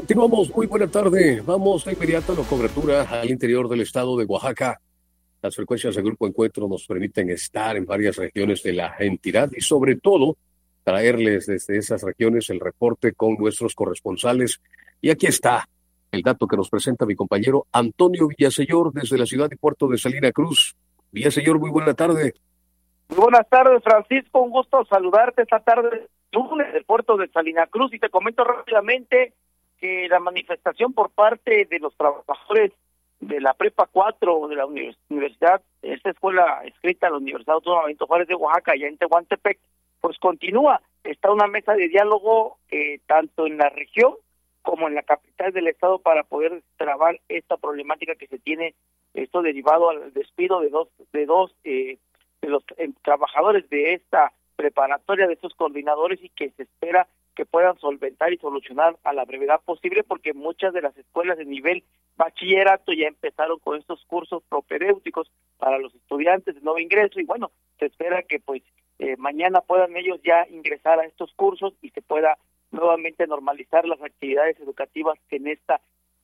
Continuamos, muy buena tarde. Vamos de inmediato a la cobertura al interior del estado de Oaxaca. Las frecuencias del Grupo Encuentro nos permiten estar en varias regiones de la entidad y sobre todo traerles desde esas regiones el reporte con nuestros corresponsales. Y aquí está el dato que nos presenta mi compañero Antonio Villaseñor desde la ciudad y puerto de Salina Cruz. Villaseñor, muy buena tarde. Muy buenas tardes, Francisco, un gusto saludarte esta tarde, lunes, del puerto de Salina Cruz, y te comento rápidamente que la manifestación por parte de los trabajadores de la Prepa 4 de la universidad, esta escuela escrita a la Universidad Autónoma Benito Juárez de Oaxaca, allá en Tehuantepec, pues continúa. Está una mesa de diálogo tanto en la región como en la capital del estado para poder trabar esta problemática que se tiene, esto derivado al despido de dos de los trabajadores de esta preparatoria, de estos coordinadores, y que se espera que puedan solventar y solucionar a la brevedad posible, porque muchas de las escuelas de nivel bachillerato ya empezaron con estos cursos propedéuticos para los estudiantes de nuevo ingreso, y bueno, se espera que pues mañana puedan ellos ya ingresar a estos cursos y se pueda nuevamente normalizar las actividades educativas que en esta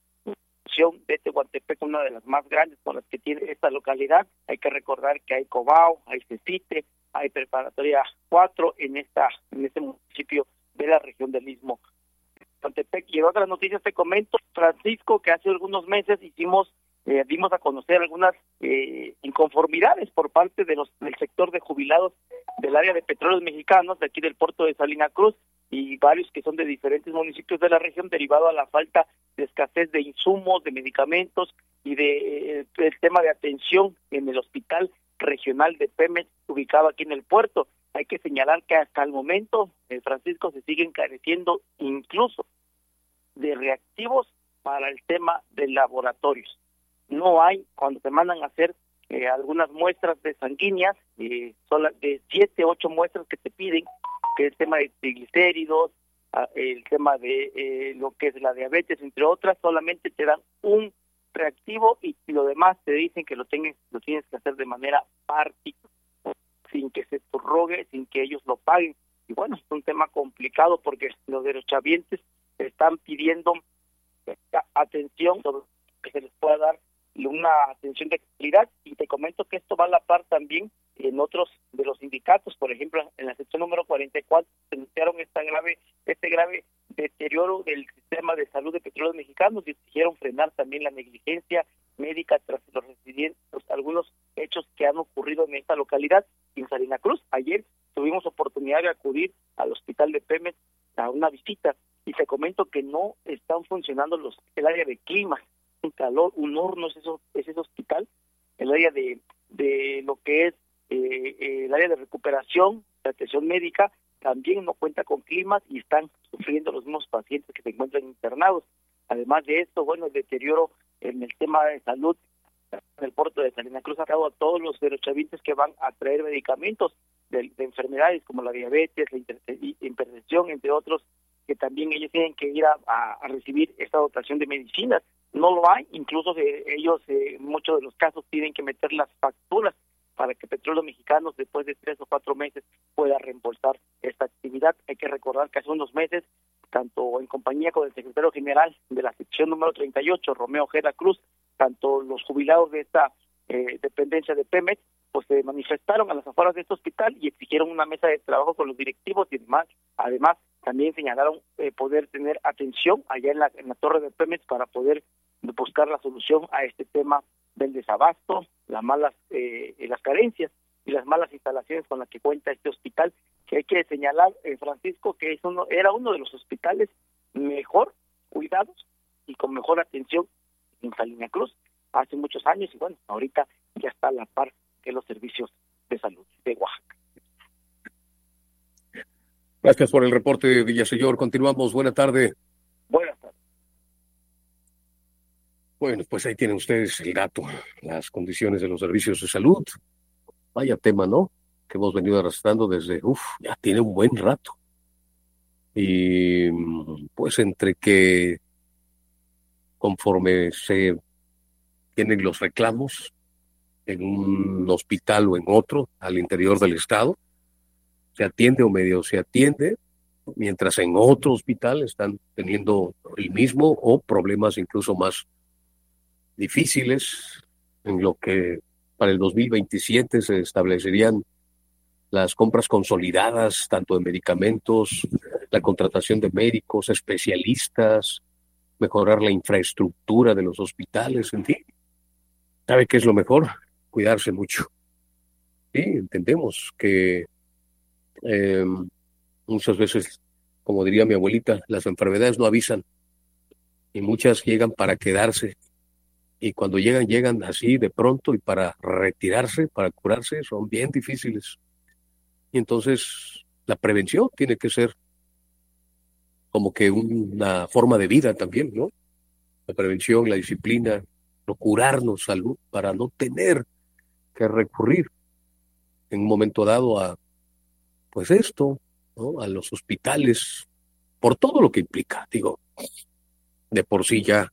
de Tehuantepec, una de las más grandes con las que tiene esta localidad. Hay que recordar que hay Cobao, hay Cecite, hay Preparatoria 4 en este municipio de la región del Istmo de Tehuantepec. Y en otras noticias te comento, Francisco, que hace algunos meses dimos a conocer algunas inconformidades por parte del sector de jubilados del área de Petróleos Mexicanos, de aquí del puerto de Salina Cruz, y varios que son de diferentes municipios de la región, derivado a la falta de escasez de insumos, de medicamentos y el tema de atención en el hospital regional de Pemex, ubicado aquí en el puerto. Hay que señalar que hasta el momento, Francisco, se siguen careciendo incluso de reactivos para el tema de laboratorios. No hay, cuando te mandan a hacer algunas muestras de sanguíneas, son de 7, 8 muestras que te piden, que es el tema de triglicéridos, el tema de lo que es la diabetes, entre otras, solamente te dan un reactivo y lo demás te dicen que lo tienes que hacer de manera particular, sin que se prorrogue, sin que ellos lo paguen. Y bueno, es un tema complicado porque los derechohabientes están pidiendo atención, que se les pueda dar una atención de calidad, y te comento que esto va a la par también en otros de los sindicatos. Por ejemplo, en la sección número 44 denunciaron este grave deterioro del sistema de salud de Petróleos Mexicanos y exigieron frenar también la negligencia médica tras los algunos hechos que han ocurrido en esta localidad, en Salina Cruz. Ayer tuvimos oportunidad de acudir al hospital de Pemex a una visita, y te comento que no están funcionando el área de clima, un calor, un horno es ese hospital, el área de lo que es el área de recuperación, de atención médica, también no cuenta con climas y están sufriendo los mismos pacientes que se encuentran internados. Además de esto, bueno, el deterioro en el tema de salud en el puerto de Salina Cruz ha dado a todos los derechohabientes que van a traer medicamentos de enfermedades como la diabetes, la hipertensión, entre otros, que también ellos tienen que ir a recibir esta dotación de medicinas. No lo hay, incluso ellos en muchos de los casos tienen que meter las facturas para que Petróleos Mexicanos, después de 3 o 4 meses, pueda reembolsar esta actividad. Hay que recordar que hace unos meses, tanto en compañía con el secretario general de la sección número 38, Romeo Ojeda Cruz, tanto los jubilados de esta dependencia de Pemex, pues se manifestaron a las afueras de este hospital y exigieron una mesa de trabajo con los directivos, y además también señalaron poder tener atención allá en la torre de Pemex para poder buscar la solución a este tema del desabasto, las carencias y las malas instalaciones con las que cuenta este hospital, que hay que señalar, Francisco, que era uno de los hospitales mejor cuidados y con mejor atención en Salina Cruz hace muchos años, y bueno, ahorita ya está a la par que los servicios de salud de Oaxaca. Gracias por el reporte, Villaseñor. Continuamos. Buena tarde. Buenas tardes. Bueno, pues ahí tienen ustedes el dato, las condiciones de los servicios de salud. Vaya tema, ¿no? Que hemos venido arrastrando desde, ya tiene un buen rato. Y pues entre que conforme se tienen los reclamos en un hospital o en otro al interior del estado, se atiende o medio se atiende, mientras en otro hospital están teniendo el mismo o problemas incluso más difíciles, en lo que para el 2027 se establecerían las compras consolidadas, tanto de medicamentos, la contratación de médicos, especialistas, mejorar la infraestructura de los hospitales, en fin. ¿Sabe qué es lo mejor? Cuidarse mucho. Sí, entendemos que eh, muchas veces, como diría mi abuelita, las enfermedades no avisan y muchas llegan para quedarse. Y cuando llegan, llegan así de pronto y para retirarse, para curarse, son bien difíciles. Y entonces la prevención tiene que ser como que una forma de vida también, ¿no? La prevención, la disciplina, procurarnos salud para no tener que recurrir en un momento dado a, pues esto, ¿no? A los hospitales, por todo lo que implica, digo, de por sí ya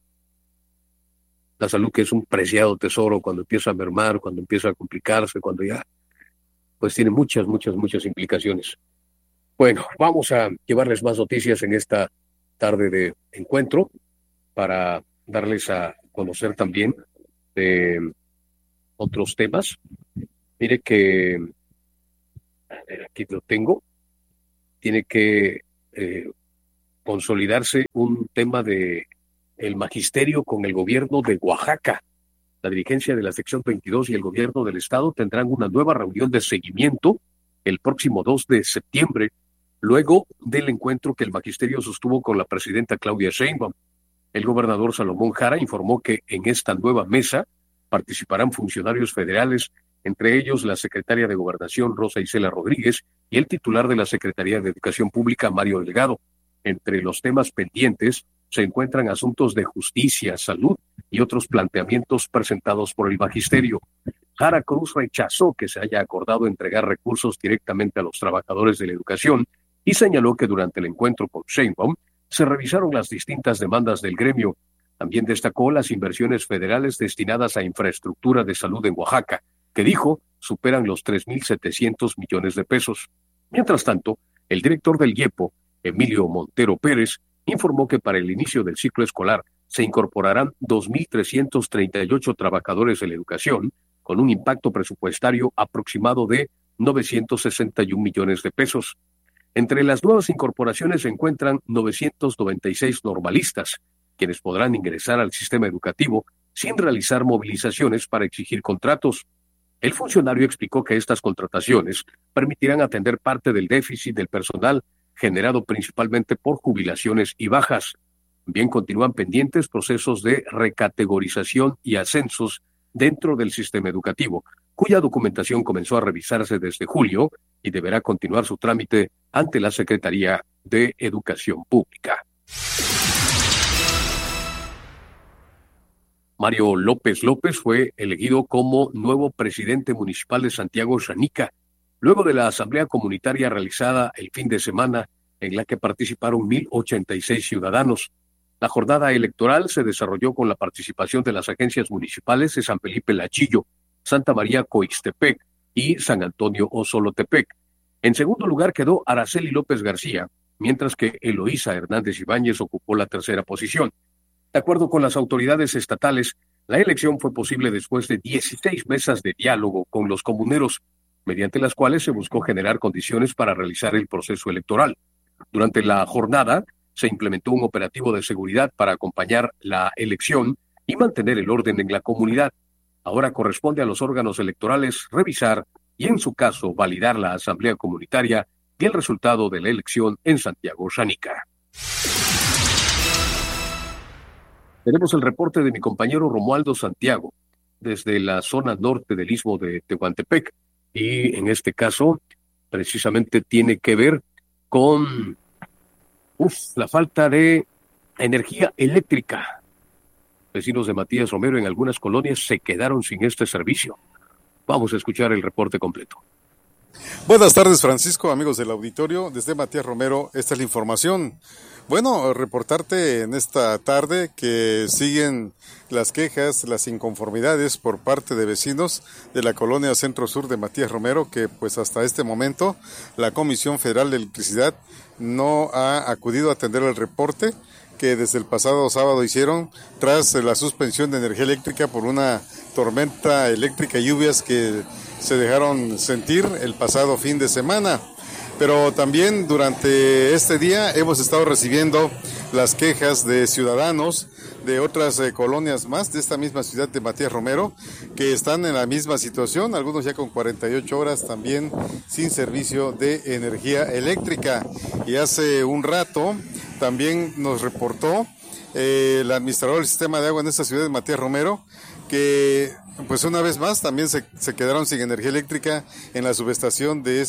la salud, que es un preciado tesoro, cuando empieza a mermar, cuando empieza a complicarse, cuando ya, pues tiene muchas, muchas, muchas implicaciones. Bueno, vamos a llevarles más noticias en esta tarde de encuentro para darles a conocer también de otros temas. Mire que, a ver, aquí lo tengo, tiene que consolidarse un tema de el magisterio con el gobierno de Oaxaca. La dirigencia de la sección 22 y el gobierno del estado tendrán una nueva reunión de seguimiento el próximo 2 de septiembre, luego del encuentro que el magisterio sostuvo con la presidenta Claudia Sheinbaum. El gobernador Salomón Jara informó que en esta nueva mesa participarán funcionarios federales, entre ellos la secretaria de Gobernación Rosa Isela Rodríguez y el titular de la Secretaría de Educación Pública Mario Delgado. Entre los temas pendientes se encuentran asuntos de justicia, salud y otros planteamientos presentados por el magisterio. Jara Cruz rechazó que se haya acordado entregar recursos directamente a los trabajadores de la educación y señaló que durante el encuentro con Sheinbaum se revisaron las distintas demandas del gremio. También destacó las inversiones federales destinadas a infraestructura de salud en Oaxaca, que dijo superan los 3.700 millones de pesos. Mientras tanto, el director del IEPO, Emilio Montero Pérez, informó que para el inicio del ciclo escolar se incorporarán 2.338 trabajadores de la educación, con un impacto presupuestario aproximado de 961 millones de pesos. Entre las nuevas incorporaciones se encuentran 996 normalistas, quienes podrán ingresar al sistema educativo sin realizar movilizaciones para exigir contratos. El funcionario explicó que estas contrataciones permitirán atender parte del déficit del personal generado principalmente por jubilaciones y bajas. Bien, continúan pendientes procesos de recategorización y ascensos dentro del sistema educativo, cuya documentación comenzó a revisarse desde julio y deberá continuar su trámite ante la Secretaría de Educación Pública. Mario López López fue elegido como nuevo presidente municipal de Santiago Xanica, luego de la asamblea comunitaria realizada el fin de semana, en la que participaron 1,086 ciudadanos. La jornada electoral se desarrolló con la participación de las agencias municipales de San Felipe Lachillo, Santa María Coixtepec y San Antonio Osolotepec. En segundo lugar quedó Araceli López García, mientras que Eloísa Hernández Ibáñez ocupó la tercera posición. De acuerdo con las autoridades estatales, la elección fue posible después de 16 mesas de diálogo con los comuneros, mediante las cuales se buscó generar condiciones para realizar el proceso electoral. Durante la jornada, se implementó un operativo de seguridad para acompañar la elección y mantener el orden en la comunidad. Ahora corresponde a los órganos electorales revisar y, en su caso, validar la asamblea comunitaria y el resultado de la elección en Santiago Xanica. Tenemos el reporte de mi compañero Romualdo Santiago desde la zona norte del istmo de Tehuantepec y en este caso precisamente tiene que ver con la falta de energía eléctrica. Vecinos de Matías Romero en algunas colonias se quedaron sin este servicio. Vamos a escuchar el reporte completo. Buenas tardes, Francisco, amigos del auditorio. Desde Matías Romero, esta es la información. Bueno, reportarte en esta tarde que siguen las quejas, las inconformidades por parte de vecinos de la colonia Centro Sur de Matías Romero, que pues hasta este momento la Comisión Federal de Electricidad no ha acudido a atender el reporte que desde el pasado sábado hicieron tras la suspensión de energía eléctrica por una tormenta eléctrica y lluvias que se dejaron sentir el pasado fin de semana. Pero también durante este día hemos estado recibiendo las quejas de ciudadanos de otras colonias más de esta misma ciudad de Matías Romero, que están en la misma situación, algunos ya con 48 horas también sin servicio de energía eléctrica. Y hace un rato también nos reportó el administrador del sistema de agua en esta ciudad de Matías Romero, que pues una vez más también se quedaron sin energía eléctrica en la subestación de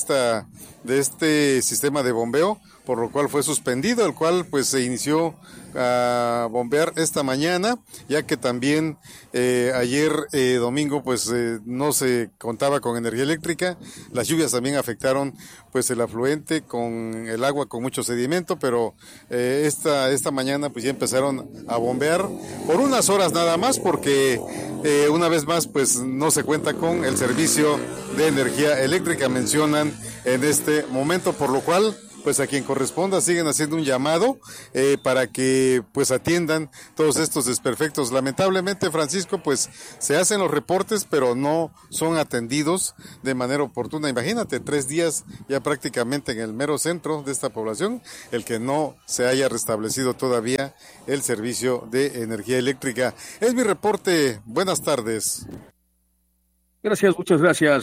este sistema de bombeo, por lo cual fue suspendido, el cual pues se inició a bombear esta mañana, ya que también ayer domingo pues no se contaba con energía eléctrica. Las lluvias también afectaron pues el afluente con el agua con mucho sedimento, pero esta mañana pues ya empezaron a bombear por unas horas nada más, porque una vez más pues no se cuenta con el servicio de energía eléctrica, mencionan en este momento, por lo cual pues a quien corresponda siguen haciendo un llamado para que pues atiendan todos estos desperfectos. Lamentablemente, Francisco, pues se hacen los reportes, pero no son atendidos de manera oportuna. Imagínate, 3 días ya prácticamente en el mero centro de esta población, el que no se haya restablecido todavía el servicio de energía eléctrica. Es mi reporte. Buenas tardes. Gracias, muchas gracias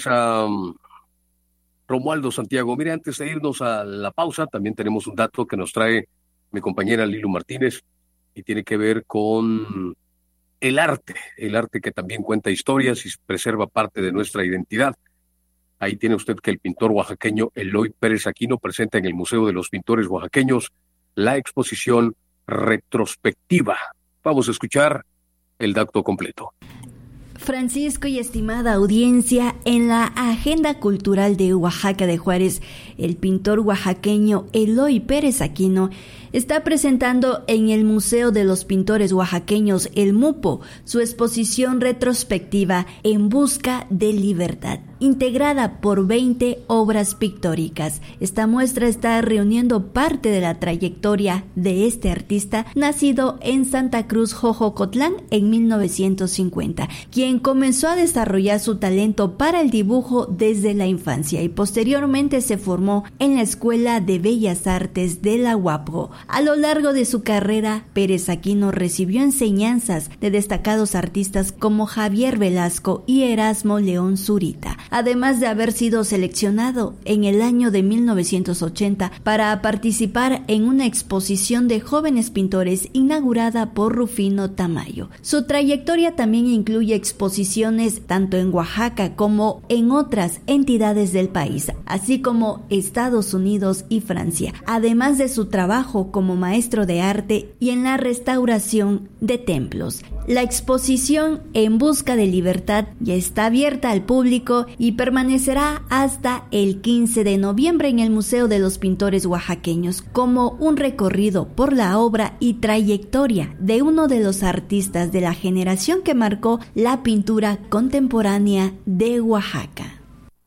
Romualdo Santiago. Mire, antes de irnos a la pausa, también tenemos un dato que nos trae mi compañera Lilu Martínez y tiene que ver con el arte que también cuenta historias y preserva parte de nuestra identidad. Ahí tiene usted que el pintor oaxaqueño Eloy Pérez Aquino presenta en el Museo de los Pintores Oaxaqueños la exposición retrospectiva. Vamos a escuchar el dato completo. Francisco y estimada audiencia, en la agenda cultural de Oaxaca de Juárez, el pintor oaxaqueño Eloy Pérez Aquino está presentando en el Museo de los Pintores Oaxaqueños, el MUPO, su exposición retrospectiva En Busca de Libertad, integrada por 20 obras pictóricas. Esta muestra está reuniendo parte de la trayectoria de este artista, nacido en Santa Cruz, Jojocotlán, en 1950, quien comenzó a desarrollar su talento para el dibujo desde la infancia y posteriormente se formó en la Escuela de Bellas Artes de la UAPGO. A lo largo de su carrera, Pérez Aquino recibió enseñanzas de destacados artistas como Javier Velasco y Erasmo León Zurita, además de haber sido seleccionado en el año de 1980 para participar en una exposición de jóvenes pintores inaugurada por Rufino Tamayo. Su trayectoria también incluye exposiciones tanto en Oaxaca como en otras entidades del país, así como Estados Unidos y Francia, además de su trabajo como maestro de arte y en la restauración de templos. La exposición En Busca de Libertad ya está abierta al público y permanecerá hasta el 15 de noviembre en el Museo de los Pintores Oaxaqueños como un recorrido por la obra y trayectoria de uno de los artistas de la generación que marcó la pintura contemporánea de Oaxaca.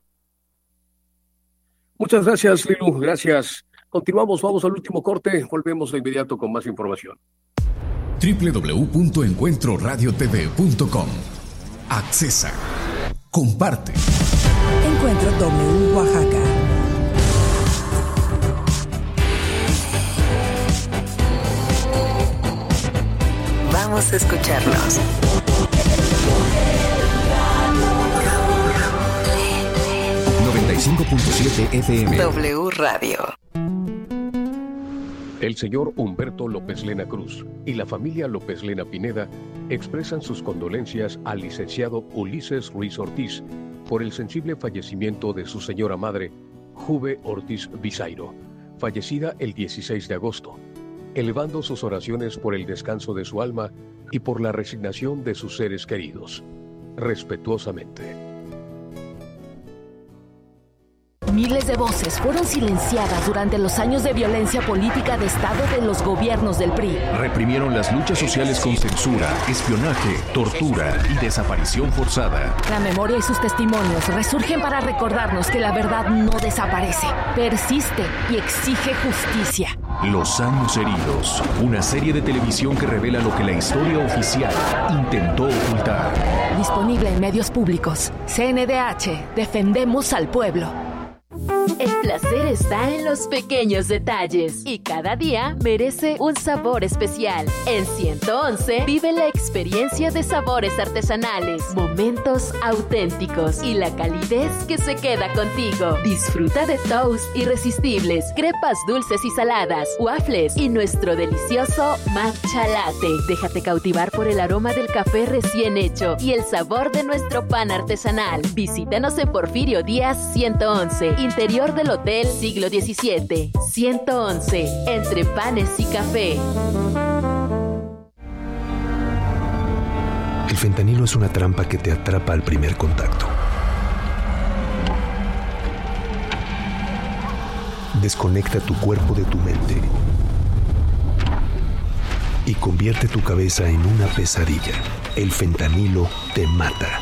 Muchas gracias, Lilu, gracias. Continuamos, vamos al último corte, volvemos de inmediato con más información. www.encuentroradiotv.com. Accesa. Comparte. Encuentro W Oaxaca. Vamos a escucharnos. 95.7 FM. W Radio. El señor Humberto López Lena Cruz y la familia López Lena Pineda expresan sus condolencias al licenciado Ulises Ruiz Ortiz por el sensible fallecimiento de su señora madre, Juve Ortiz Visairo, fallecida el 16 de agosto, elevando sus oraciones por el descanso de su alma y por la resignación de sus seres queridos. Respetuosamente. Miles de voces fueron silenciadas durante los años de violencia política de Estado de los gobiernos del PRI. Reprimieron las luchas sociales con censura, espionaje, tortura y desaparición forzada. La memoria y sus testimonios resurgen para recordarnos que la verdad no desaparece, persiste y exige justicia. Los años heridos, una serie de televisión que revela lo que la historia oficial intentó ocultar. Disponible en medios públicos. CNDH, defendemos al pueblo. El placer está en los pequeños detalles y cada día merece un sabor especial. En 111 vive la experiencia de sabores artesanales, momentos auténticos y la calidez que se queda contigo. Disfruta de toast irresistibles, crepas dulces y saladas, waffles y nuestro delicioso matcha latte. Déjate cautivar por el aroma del café recién hecho y el sabor de nuestro pan artesanal. Visítanos en Porfirio Díaz 111, interior del Hotel Siglo XVII. 111, entre panes y café. El fentanilo es una trampa que te atrapa al primer contacto. Desconecta tu cuerpo de tu mente y convierte tu cabeza en una pesadilla. El fentanilo te mata.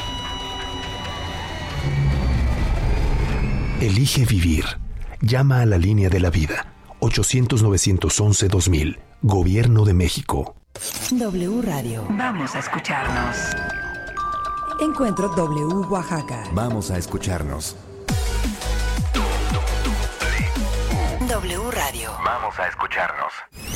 Elige vivir. Llama a la línea de la vida. 800-911-2000. Gobierno de México. W Radio. Vamos a escucharnos. Encuentro W Oaxaca. Vamos a escucharnos. W Radio. Vamos a escucharnos.